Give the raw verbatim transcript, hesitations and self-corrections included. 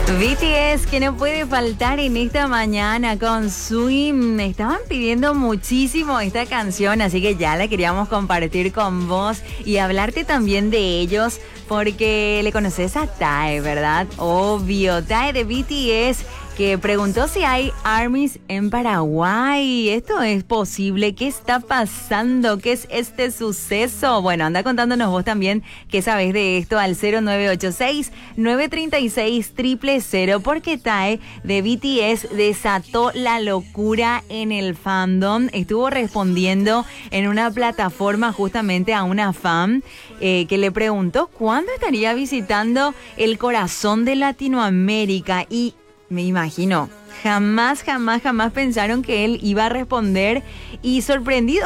B T S, que no puede faltar en esta mañana con Swim. Me estaban pidiendo muchísimo esta canción, así que ya la queríamos compartir con vos y hablarte también de ellos, porque le conoces a Tae, ¿verdad? Obvio, Tae de B T S, que preguntó si hay ARMYs en Paraguay. ¿Esto es posible? ¿Qué está pasando? ¿Qué es este suceso? Bueno, anda contándonos vos también qué sabés de esto al cero nueve ocho seis, nueve tres seis, cero cero cero, porque Tae de B T S desató la locura en el fandom. Estuvo respondiendo en una plataforma justamente a una fan eh, que le preguntó cuándo estaría visitando el corazón de Latinoamérica, y me imagino, jamás, jamás, jamás pensaron que él iba a responder, y sorprendido